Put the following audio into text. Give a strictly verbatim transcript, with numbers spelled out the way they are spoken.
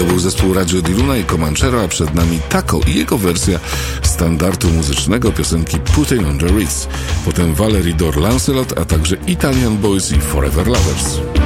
To był zespół Radio di Luna i Comanchero, a przed nami Taco i jego wersja standardu muzycznego piosenki Putting on the Ritz. Potem Valerie Dore Lancelot, a także Italian Boys i Forever Lovers.